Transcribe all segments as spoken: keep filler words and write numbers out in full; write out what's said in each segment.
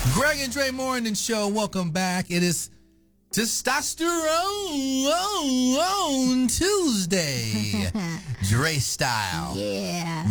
Greg and Dre Morning Show. Welcome back. It is Testosterone Tuesday. Dre style. Yeah.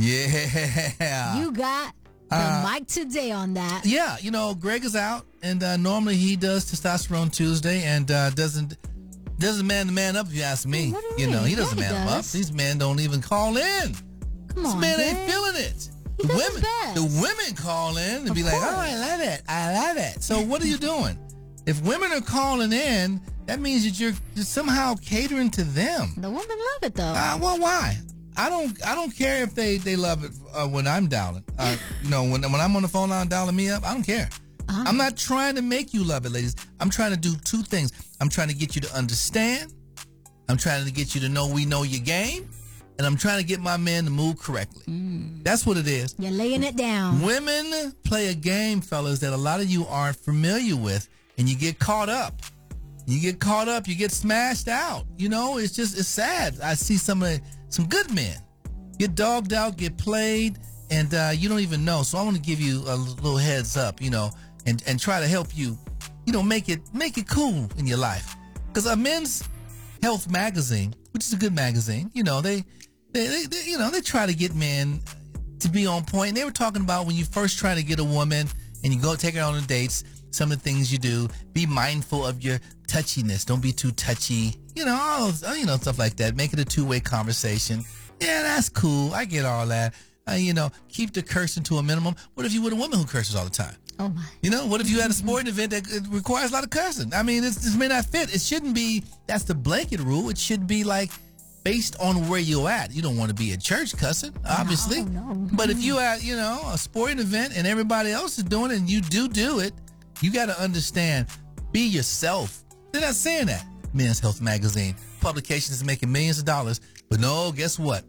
Yeah. You got the Uh, mic today on that. Yeah, you know, Greg is out, and uh, normally he does Testosterone Tuesday and uh, doesn't doesn't man the man up, if you ask me. What do you You know, mean? he doesn't Yeah, he man him up. does. These men don't even call in. Come This on, man Greg. ain't feeling it. He The does his women, best. the women call in and Of be like, course. "Oh, I love it, I love it." So what are you doing? If women are calling in, that means that you're, you're somehow catering to them. The women love it though. Uh, well, why? I don't. I don't care if they, they love it uh, when I'm dialing. Uh, you know, when when I'm on the phone line dialing me up, I don't care. Uh-huh. I'm not trying to make you love it, ladies. I'm trying to do two things. I'm trying to get you to understand. I'm trying to get you to know we know your game, and I'm trying to get my man to move correctly. Mm. That's what it is. You're laying it down. Women play a game, fellas, that a lot of you aren't familiar with, and you get caught up. You get caught up, you get smashed out. You know, it's just, it's sad. I see some of the, some good men get dogged out, get played, and uh, you don't even know. So I want to give you a little heads up, you know, and, and try to help you, you know, make it make it cool in your life. Because a Men's Health magazine, which is a good magazine, you know, they, they, they, they you know, they try to get men to be on point. And they were talking about when you first try to get a woman and you go take her on the dates, some of the things you do, be mindful of your touchiness. Don't be too touchy. You know, all, you know, stuff like that. Make it a two-way conversation. Yeah, that's cool. I get all that. Uh, you know, keep the cursing to a minimum. What if you were a woman who curses all the time? Oh my. You know, what if you had a sporting event that it requires a lot of cursing? I mean, it's, this may not fit. It shouldn't be, that's the blanket rule. It should be like based on where you're at. You don't want to be at church cussing, obviously. No, no. But if you at, you know, a sporting event and everybody else is doing it and you do do it, you got to understand, be yourself. They're not saying that. Men's Health magazine publication is making millions of dollars. But no, guess what?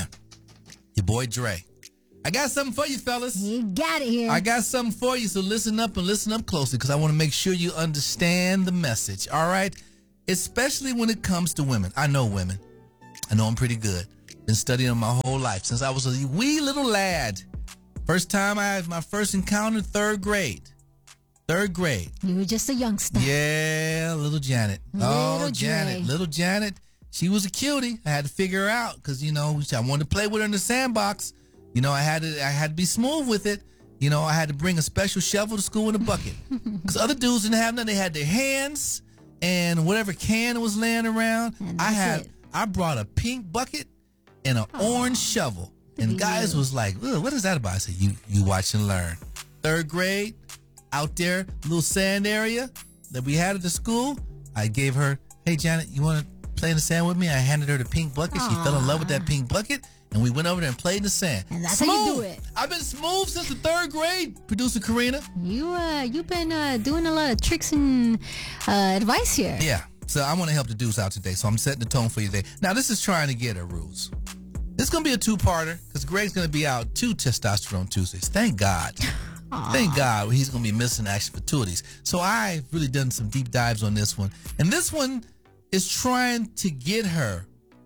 Your boy Dre. I got something for you, fellas. You got it here. I got something for you, so listen up and listen up closely because I want to make sure you understand the message, all right? Especially when it comes to women. I know women. I know I'm pretty good. Been studying them my whole life since I was a wee little lad. First time I had my first encounter, third grade. Third grade. You were just a youngster. Yeah, little Janet. oh, Little Janet. Dre. Little Janet. She was a cutie. I had to figure her out because, you know, I wanted to play with her in the sandbox. You know, I had to I had to be smooth with it. You know, I had to bring a special shovel to school in a bucket. Because other dudes didn't have nothing. They had their hands and whatever can was laying around. And I that's had it. I brought a pink bucket and an orange shovel. And at guys you. was like, "Ugh, what is that about?" I said, you, you watch and learn. Third grade, out there, little sand area that we had at the school. I gave her, "Hey, Janet, you want to play in the sand with me?" I handed her the pink bucket. She fell in love with that pink bucket. And we went over there and played in the sand. And that's smooth. how you do it. I've been smooth since the third grade, producer Karina. You uh you've been uh doing a lot of tricks and uh advice here. Yeah. So I want to help the dudes out today. So I'm setting the tone for you today. Now, this is trying to get her rules. This is going to be a two-parter because Greg's going to be out two Testosterone Tuesdays. Thank God. Thank God he's going to be missing action for two of these. So I've really done some deep dives on this one. And this one is trying to get her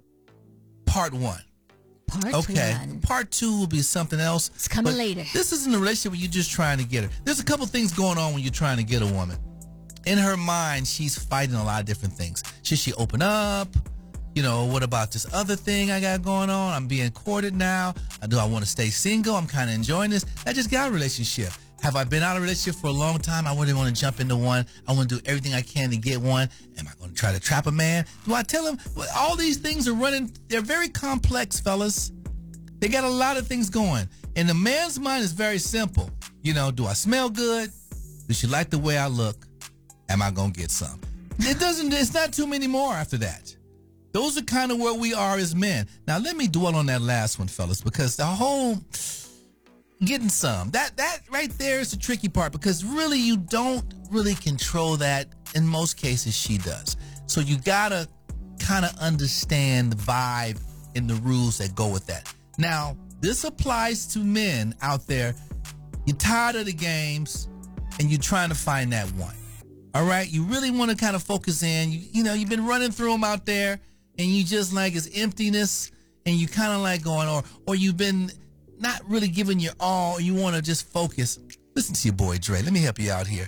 part one. Part Okay. one. Part two will be something else. It's coming But later. This isn't a relationship where you're just trying to get her. There's a couple things going on when you're trying to get a woman. In her mind, she's fighting a lot of different things. Should she open up? You know, what about this other thing I got going on? I'm being courted now. Do I want to stay single? I'm kind of enjoying this. I just got a relationship. Have I been out of a relationship for a long time? I wouldn't want to jump into one. I want to do everything I can to get one. Am I going to try to trap a man? Do I tell him? Well, all these things are running. They're very complex, fellas. They got a lot of things going. And the man's mind is very simple. You know, do I smell good? Does she like the way I look? Am I going to get some? It doesn't, it's not too many more after that. Those are kind of where we are as men. Now, let me dwell on that last one, fellas, because the whole getting some, that, that right there is the tricky part because really you don't really control that. In most cases, she does. So you got to kind of understand the vibe and the rules that go with that. Now, this applies to men out there. You're tired of the games and you're trying to find that one. All right? You really want to kind of focus in. You, you know, you've been running through them out there and you just like it's emptiness and you kind of like going, or, or you've been not really giving your all. You want to just focus. listen to your boy Dre. Let me help you out here.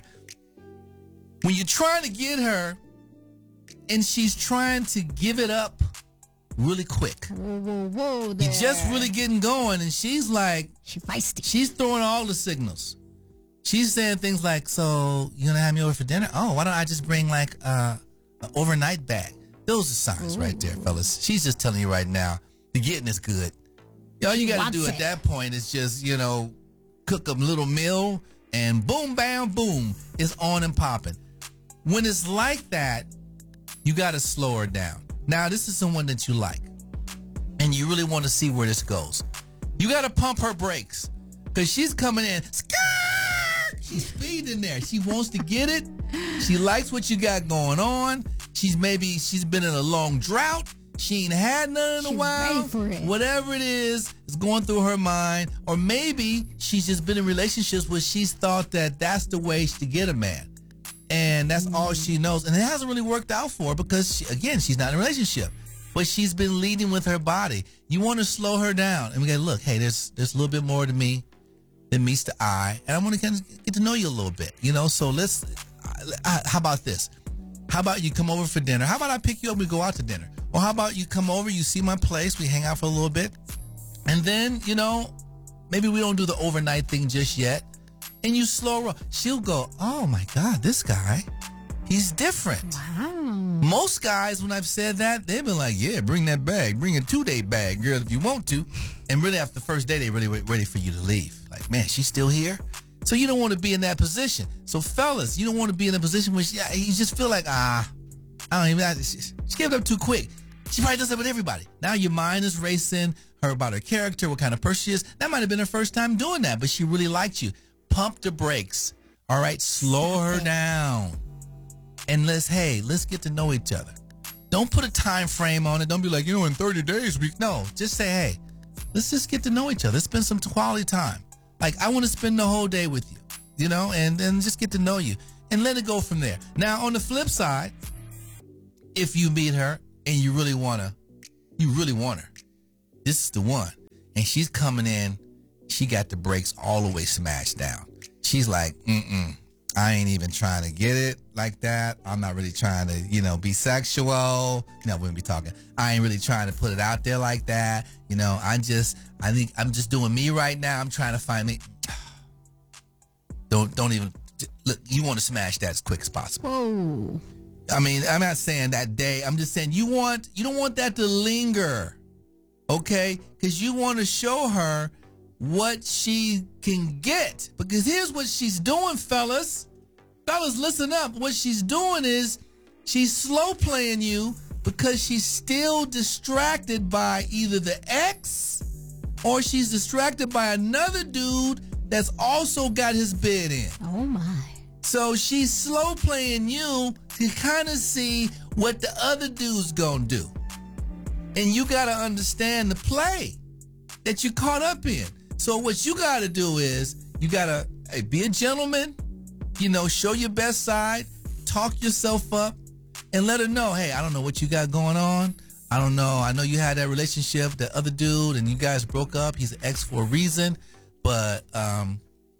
When you're trying to get her and she's trying to give it up really quick. Whoa, whoa, whoa there. You're just really getting going, and she's like, She feisty. she's throwing all the signals. She's saying things like, so you gonna have me over for dinner? Oh, why don't I just bring like uh, an overnight bag? Those are signs Ooh. Right there, fellas. She's just telling you right now, the getting is good. All you got to do at that point is just, you know, cook a little meal and boom, bam, boom, it's on and popping. When it's like that, you got to slow her down. Now, this is someone that you like, and you really want to see where this goes. You got to pump her brakes because she's coming in. She's speeding there. She wants to get it. She likes what you got going on. She's maybe she's been in a long drought. She ain't had none in a she's while. ready for it. Whatever it is, is going through her mind. Or maybe she's just been in relationships where she's thought that that's the way to get a man. And that's mm. all she knows. And it hasn't really worked out for her because, she, again, she's not in a relationship. But she's been leading with her body. You want to slow her down. And we got to look, hey, there's, there's a little bit more to me than meets the eye. And I want to kind of get to know you a little bit. You know, so let's, uh, how about this? How about you come over for dinner? How about I pick you up and we go out to dinner? Or how about you come over, you see my place, we hang out for a little bit, and then, you know, maybe we don't do the overnight thing just yet, and you slow roll. She'll go, oh my God, this guy, he's different. Wow. Most guys, when I've said that, they've been like, yeah, bring that bag, bring a two-day bag, girl, if you want to. And really after the first day, they're really ready for you to leave. Like, man, she's still here? So you don't want to be in that position. So fellas, you don't want to be in a position where she, you just feel like, ah, I don't even, I, she, she gave it up too quick. She probably does that with everybody. Now your mind is racing, her about her character, what kind of person she is. That might have been her first time doing that, but she really liked you. Pump the brakes. All right, slow her down. And let's, hey, let's get to know each other. Don't put a time frame on it. Don't be like, you know, in thirty days, we, no, just say, hey, let's just get to know each other. Let's spend some quality time. Like, I want to spend the whole day with you, you know, and then just get to know you and let it go from there. Now, on the flip side, if you meet her and you really want to, you really want her, this is the one. And she's coming in, she got the brakes all the way smashed down. She's like, mm-mm, I ain't even trying to get it like that. I'm not really trying to, you know, be sexual. No, we wouldn't be talking. I ain't really trying to put it out there like that. You know, I'm just, I think I'm just doing me right now. I'm trying to find me. Don't, don't even, look, you want to smash that as quick as possible. Whoa. I mean, I'm not saying that day. I'm just saying you want, you don't want that to linger, okay? Because you want to show her what she can get. Because here's what she's doing, fellas. Fellas, listen up. What she's doing is she's slow playing you because she's still distracted by either the ex or she's distracted by another dude that's also got his bid in. Oh, my. So she's slow playing you to kind of see what the other dude's gonna do. And you gotta understand the play that you caught up in. So what you gotta do is you gotta hey, be a gentleman, you know, show your best side, talk yourself up, and let her know, hey, I don't know what you got going on. I don't know. I know you had that relationship, that other dude, and you guys broke up. He's an ex for a reason, but um,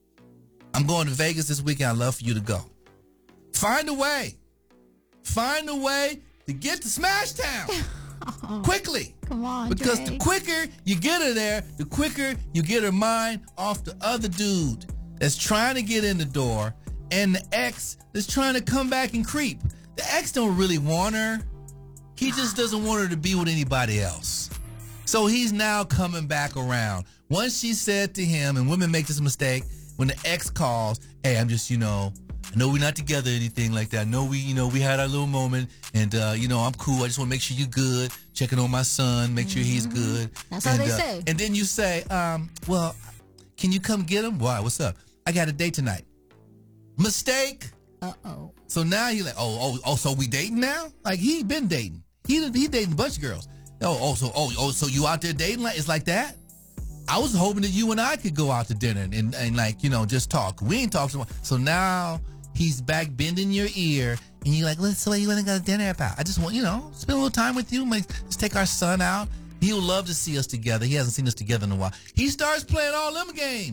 I'm going to Vegas this weekend. I'd love for you to go. Find a way. Find a way to get to Smash Town oh, quickly. Come on, because Dre. the quicker you get her there, the quicker you get her mind off the other dude that's trying to get in the door and the ex that's trying to come back and creep. The ex don't really want her. He just doesn't want her to be with anybody else. So he's now coming back around. Once she said to him, and women make this mistake, when the ex calls, hey, I'm just, you know, I know we're not together or anything like that. I know we, you know, we had our little moment, and, uh, you know, I'm cool. I just want to make sure you're good, checking on my son, make sure he's good. That's and, how they uh, say. And then you say, um, well, can you come get him? Why? What's up? I got a date tonight. Mistake. Uh-oh. So now he's like, oh, oh, oh, so we dating now? Like, he been dating. He he dating a bunch of girls. Oh, oh, so, oh, oh, so you out there dating? Like, it's like that? I was hoping that you and I could go out to dinner and, and, and like, you know, just talk. We ain't talked so much. So now he's back bending your ear, and you're like, let's, so what you want to go to dinner about? I just want, you know, spend a little time with you. Like, let's take our son out. He'll love to see us together. He hasn't seen us together in a while. He starts playing all them games.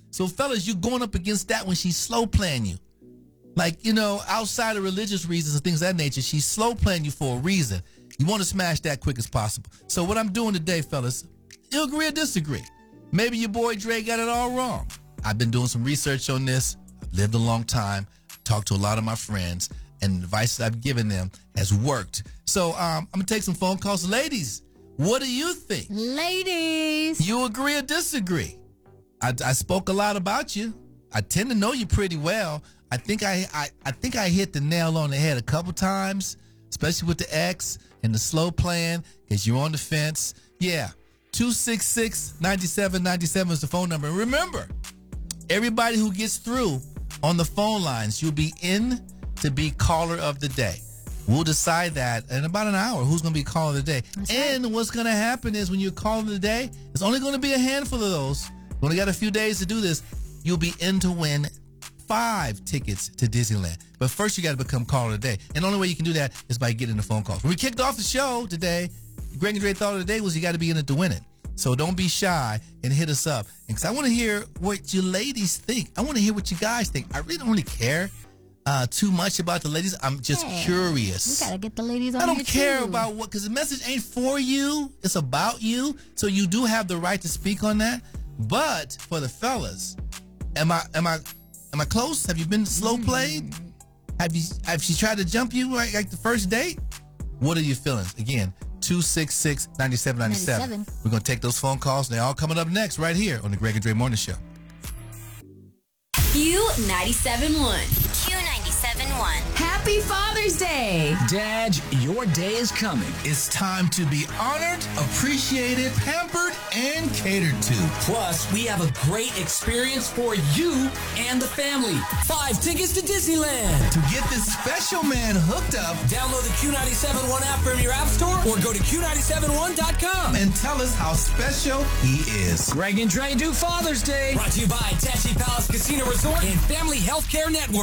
So, fellas, you're going up against that when she's slow playing you. Like, you know, outside of religious reasons and things of that nature, she's slow playing you for a reason. You want to smash that quick as possible. So what I'm doing today, fellas, you agree or disagree. Maybe your boy Dre got it all wrong. I've been doing some research on this. I've lived a long time, talked to a lot of my friends, and the advice that I've given them has worked. So um, I'm going to take some phone calls. Ladies, what do you think? Ladies. You agree or disagree? I, I spoke a lot about you. I tend to know you pretty well. I think I, I I think I hit the nail on the head a couple times, especially with the X and the slow playing, because you're on the fence. Yeah, two six six, nine seven nine seven is the phone number. And remember, everybody who gets through on the phone lines, you'll be in to be caller of the day. We'll decide that in about an hour, who's going to be caller of the day. That's and right. What's going to happen is when you're caller of the day, it's only going to be a handful of those. We only got a few days to do this. You'll be in to win five tickets to Disneyland. But first, you got to become caller of the day. And the only way you can do that is by getting the phone calls. When we kicked off the show today, Greg and Dre thought of the day was you got to be in it to win it. So don't be shy and hit us up. Because I want to hear what you ladies think. I want to hear what you guys think. I really don't really care uh, too much about the ladies. I'm just Hey, curious. We gotta get the ladies on I don't here care too. about what, because the message ain't for you. It's about you. So you do have the right to speak on that. But for the fellas, am I am I am I close? Have you been slow played? Have you have she tried to jump you like, like the first date? What are your feelings? Again, two six six, nine seven nine seven. ninety-seven. We're gonna take those phone calls, and they're all coming up next right here on the Greg and Dre Morning Show. Q ninety-seven point one. Q ninety-seven point one. Happy Father's Day. Dad, your day is coming. It's time to be honored, appreciated, pampered, and catered to. Plus, we have a great experience for you and the family. Five tickets to Disneyland. To get this special man hooked up, Download the Q ninety-seven point one app from your app store or go to Q ninety-seven one dot com. and tell us how special he is. Greg and Dre do Father's Day. Brought to you by Tachi Palace Casino Resort and Family Healthcare Network.